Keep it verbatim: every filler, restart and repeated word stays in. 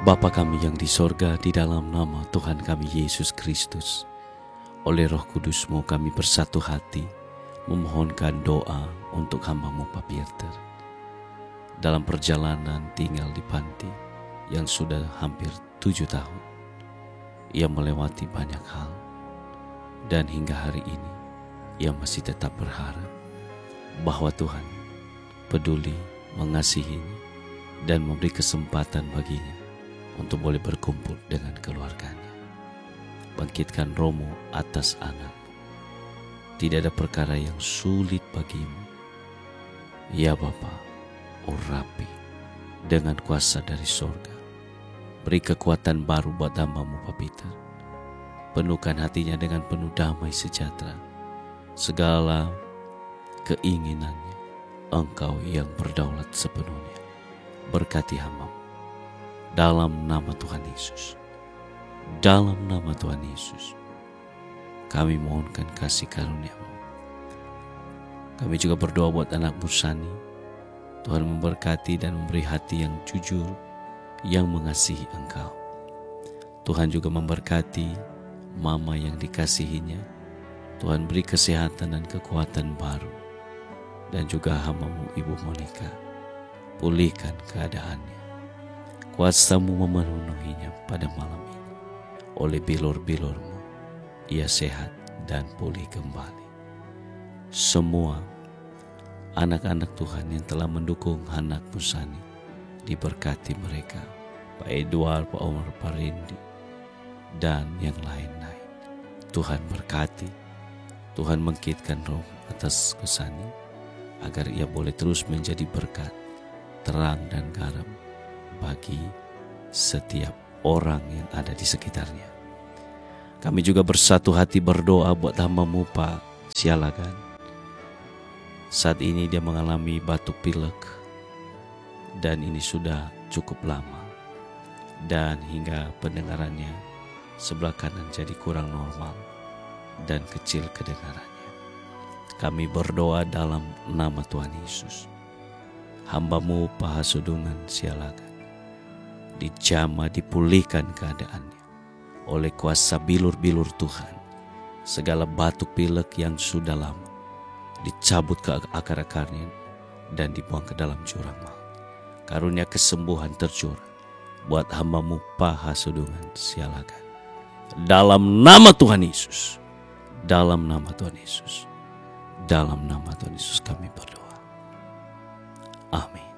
Bapa kami yang di sorga, di dalam nama Tuhan kami Yesus Kristus, oleh Roh Kudus-Mu kami bersatu hati memohonkan doa untuk hamba-Mu Pak Pieter. Dalam perjalanan tinggal di panti yang sudah hampir tujuh tahun, ia melewati banyak hal, dan hingga hari ini ia masih tetap berharap bahwa Tuhan peduli, mengasihinya, dan memberi kesempatan baginya untuk boleh berkumpul dengan keluarganya. Bangkitkan roh-Mu atas anak-Mu. Tidak ada perkara yang sulit bagimu. Ya Bapa, urapi dengan kuasa dari sorga. Beri kekuatan baru buat hamba-Mu Pak Pieter. Penuhkan hatinya dengan penuh damai sejahtera. Segala keinginannya, Engkau yang berdaulat sepenuhnya. Berkati hamba-Mu. Dalam nama Tuhan Yesus. Dalam nama Tuhan Yesus. Kami mohonkan kasih karunia-Mu. Kami juga berdoa buat anak-Mu Sani. Tuhan memberkati dan memberi hati yang jujur, yang mengasihi Engkau. Tuhan juga memberkati mama yang dikasihinya. Tuhan beri kesehatan dan kekuatan baru. Dan juga hamba-Mu Ibu Monica. Pulihkan keadaannya. Kuasa-Mu memenuhinya pada malam ini. Oleh bilur-bilur-Mu, ia sehat dan pulih kembali. Semua anak-anak Tuhan yang telah mendukung anak-Mu Sani, diberkati mereka. Pak Edward, Pak Omar, Pak Rindi, dan yang lain-lain. Tuhan berkati. Tuhan bangkitkan roh atas Sani, agar ia boleh terus menjadi berkat, terang dan garam bagi setiap orang yang ada di sekitarnya. Kami juga bersatu hati berdoa buat hamba-Mu Pak Sialagan. Saat ini dia mengalami batuk pilek, dan ini sudah cukup lama, dan hingga pendengarannya sebelah kanan jadi kurang normal dan kecil kedengarannya. Kami berdoa dalam nama Tuhan Yesus. Hamba-Mu Pak Hasudungan Sialagan dijamah, dipulihkan keadaannya oleh kuasa bilur-bilur Tuhan. Segala batuk pilek yang sudah lama dicabut ke akar-akarnya dan dibuang ke dalam jurang maut. Karunia kesembuhan tercurah buat hamba-Mu Pak Hasudungan Sialagan. Dalam nama Tuhan Yesus. Dalam nama Tuhan Yesus. Dalam nama Tuhan Yesus kami berdoa. Amin.